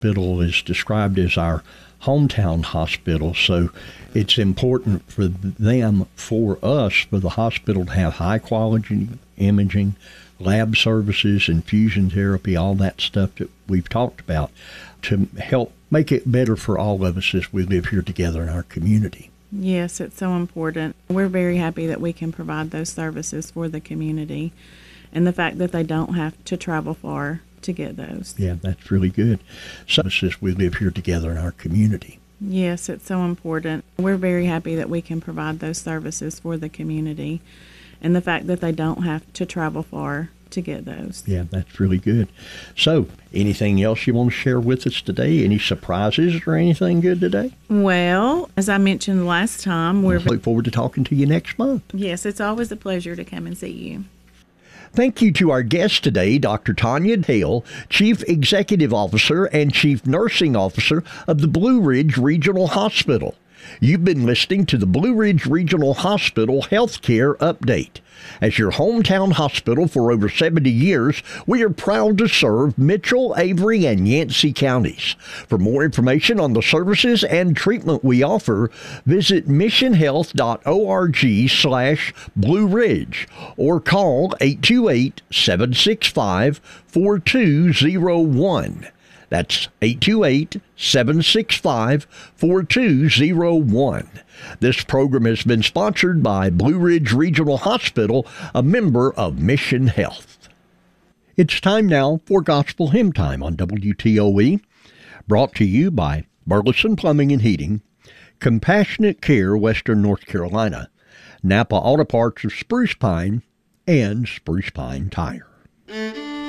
Hospital is described as our hometown hospital, so it's important for them, for us, for the hospital to have high quality imaging, lab services, infusion therapy, all that stuff that we've talked about to help make it better for all of us as we live here together in our community. Yes, it's so important. We're very happy that we can provide those services for the community and the fact that they don't have to travel far to get those. Yeah, that's really good. So as we live here together in our community. Yes, it's so important. We're very happy that we can provide those services for the community and the fact that they don't have to travel far to get those. Yeah, that's really good. So, anything else you want to share with us today? Any surprises or anything good today? Well, as I mentioned last time, we look forward to talking to you next month. Yes, it's always a pleasure to come and see you. Thank you to our guest today, Dr. Tanya Hale, Chief Executive Officer and Chief Nursing Officer of the Blue Ridge Regional Hospital. You've been listening to the Blue Ridge Regional Hospital Healthcare Update. As your hometown hospital for over 70 years, we are proud to serve Mitchell, Avery, and Yancey counties. For more information on the services and treatment we offer, visit missionhealth.org/Blue Ridge or call 828-765-4201. That's 828-765-4201. This program has been sponsored by Blue Ridge Regional Hospital, a member of Mission Health. It's time now for Gospel Hymn Time on WTOE, brought to you by Burleson Plumbing and Heating, Compassionate Care, Western North Carolina, Napa Auto Parts of Spruce Pine, and Spruce Pine Tire.